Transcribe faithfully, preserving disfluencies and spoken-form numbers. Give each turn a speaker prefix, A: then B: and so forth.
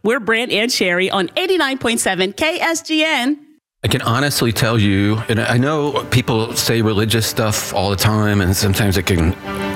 A: We're Brant and Sherry on eighty-nine point seven K S G N.
B: I can honestly tell you, and I know people say religious stuff all the time, and sometimes it can